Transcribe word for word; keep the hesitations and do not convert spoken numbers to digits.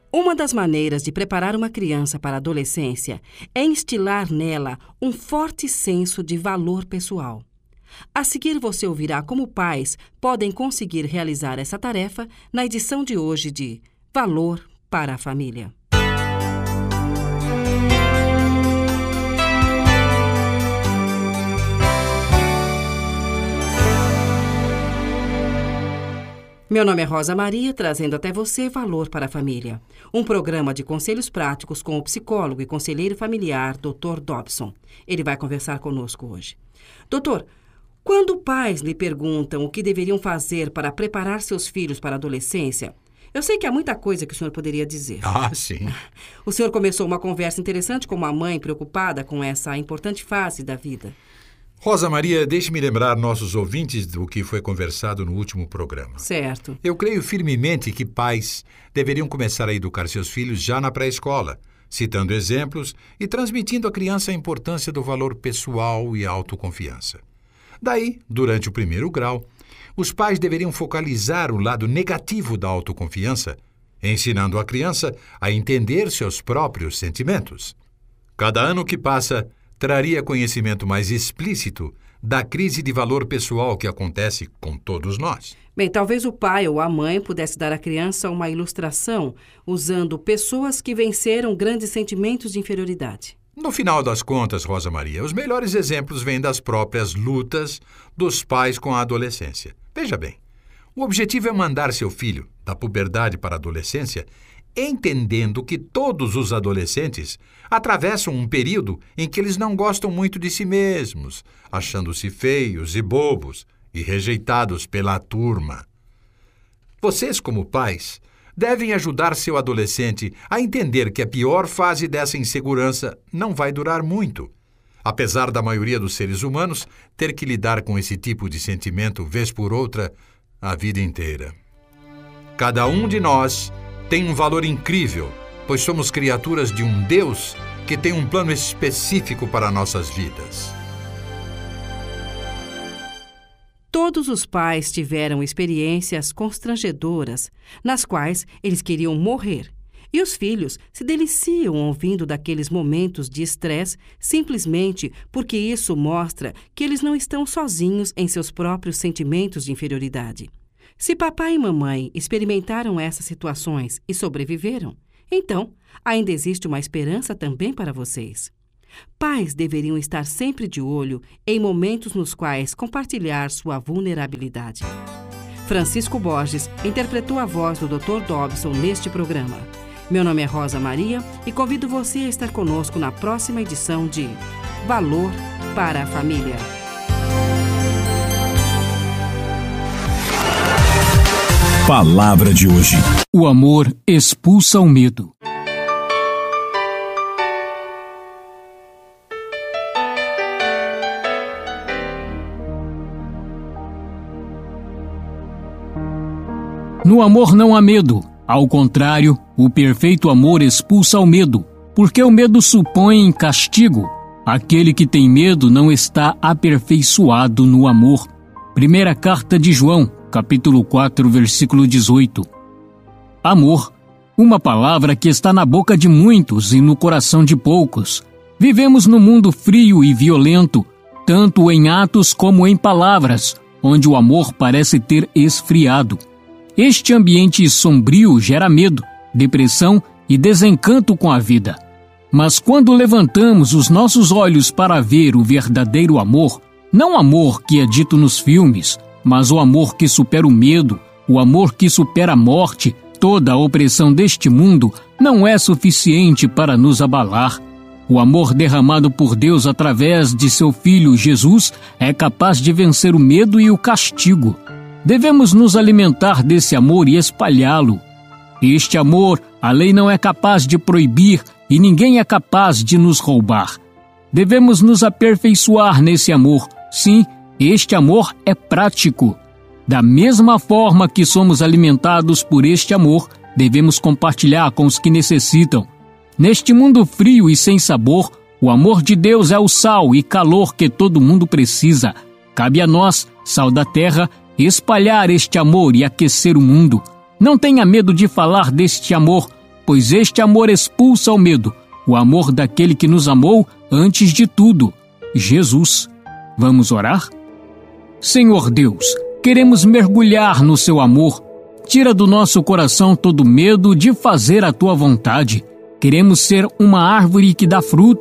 Uma das maneiras de preparar uma criança para a adolescência é instilar nela um forte senso de valor pessoal. A seguir você ouvirá como pais podem conseguir realizar essa tarefa na edição de hoje de Valor para a Família. Meu nome é Rosa Maria, trazendo até você Valor para a Família, um programa de conselhos práticos com o psicólogo e conselheiro familiar doutor Dobson. Ele vai conversar conosco hoje. Doutor, quando pais lhe perguntam o que deveriam fazer para preparar seus filhos para a adolescência, eu sei que há muita coisa que o senhor poderia dizer. Ah, sim. O senhor começou uma conversa interessante com uma mãe preocupada com essa importante fase da vida. Rosa Maria, deixe-me lembrar nossos ouvintes do que foi conversado no último programa. Certo. Eu creio firmemente que pais deveriam começar a educar seus filhos já na pré-escola, citando exemplos e transmitindo à criança a importância do valor pessoal e autoconfiança. Daí, durante o primeiro grau, os pais deveriam focalizar o lado negativo da autoconfiança, ensinando a criança a entender seus próprios sentimentos. Cada ano que passa traria conhecimento mais explícito da crise de valor pessoal que acontece com todos nós. Bem, talvez o pai ou a mãe pudesse dar à criança uma ilustração usando pessoas que venceram grandes sentimentos de inferioridade. No final das contas, Rosa Maria, os melhores exemplos vêm das próprias lutas dos pais com a adolescência. Veja bem, o objetivo é mandar seu filho da puberdade para a adolescência entendendo que todos os adolescentes atravessam um período em que eles não gostam muito de si mesmos, achando-se feios e bobos e rejeitados pela turma. Vocês, como pais, devem ajudar seu adolescente a entender que a pior fase dessa insegurança não vai durar muito, apesar da maioria dos seres humanos ter que lidar com esse tipo de sentimento vez por outra a vida inteira. Cada um de nós tem um valor incrível, pois somos criaturas de um Deus que tem um plano específico para nossas vidas. Todos os pais tiveram experiências constrangedoras, nas quais eles queriam morrer, e os filhos se deliciam ouvindo daqueles momentos de estresse simplesmente porque isso mostra que eles não estão sozinhos em seus próprios sentimentos de inferioridade. Se papai e mamãe experimentaram essas situações e sobreviveram, então ainda existe uma esperança também para vocês. Pais deveriam estar sempre de olho em momentos nos quais compartilhar sua vulnerabilidade. Francisco Borges interpretou a voz do doutor Dobson neste programa. Meu nome é Rosa Maria e convido você a estar conosco na próxima edição de Valor para a Família. Palavra de hoje. O amor expulsa o medo. No amor não há medo. Ao contrário, o perfeito amor expulsa o medo, porque o medo supõe castigo. Aquele que tem medo não está aperfeiçoado no amor. Primeira carta de João, capítulo quatro, versículo dezoito. Amor, uma palavra que está na boca de muitos e no coração de poucos. Vivemos num mundo frio e violento, tanto em atos como em palavras, onde o amor parece ter esfriado. Este ambiente sombrio gera medo, depressão e desencanto com a vida. Mas quando levantamos os nossos olhos para ver o verdadeiro amor, não o amor que é dito nos filmes, mas o amor que supera o medo, o amor que supera a morte, toda a opressão deste mundo não é suficiente para nos abalar. O amor derramado por Deus através de seu Filho Jesus é capaz de vencer o medo e o castigo. Devemos nos alimentar desse amor e espalhá-lo. Este amor, a lei não é capaz de proibir e ninguém é capaz de nos roubar. Devemos nos aperfeiçoar nesse amor. Sim, este amor é prático. Da mesma forma que somos alimentados por este amor, devemos compartilhar com os que necessitam. Neste mundo frio e sem sabor, o amor de Deus é o sal e calor que todo mundo precisa. Cabe a nós, sal da terra, espalhar este amor e aquecer o mundo. Não tenha medo de falar deste amor, pois este amor expulsa o medo, o amor daquele que nos amou antes de tudo, Jesus. Vamos orar? Senhor Deus, queremos mergulhar no seu amor. Tira do nosso coração todo medo de fazer a tua vontade. Queremos ser uma árvore que dá fruto